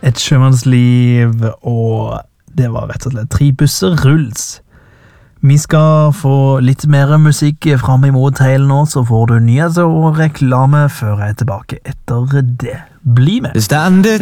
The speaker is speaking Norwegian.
Et sjømannsliv, og det var rett og slett 3 busser rulls. Vi skal få litt mer musikk frem imot hele nå, så får du nyheter og reklame før jeg er tilbake etter det. Bli med! Det stande